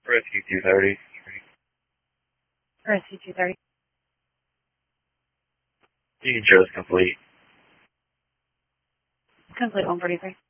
Rescue 230. Rescue 230. You can show us complete. Complete 143.